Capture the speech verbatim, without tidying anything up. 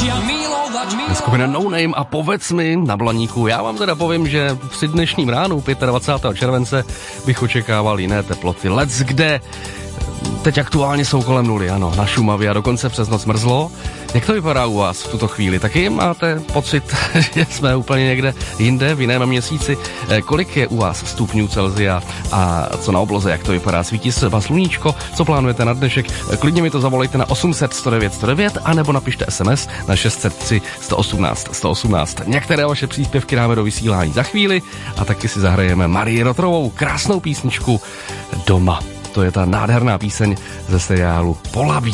Skupina No Name a Povedz mi na Blaníku. Já vám teda povím, že při dnešním ránu dvacátého pátého července bych očekával jiné teploty. Lec kde teď aktuálně jsou kolem nuly, ano, na Šumavě a dokonce přes noc mrzlo. Jak to vypadá u vás v tuto chvíli? Taky máte pocit, že jsme úplně někde jinde, v jiném měsíci? Kolik je u vás stupňů Celsia a co na obloze, jak to vypadá? Svítí se vás sluníčko? Co plánujete na dnešek? Klidně mi to zavolejte na osm set sto devět sto devět anebo napište es em es na šest set tři sto osmnáct sto osmnáct. Některé vaše příspěvky dáme do vysílání za chvíli a taky si zahrajeme Marii Rotrovou krásnou písničku Doma. To je ta nádherná píseň ze seriálu Polaví.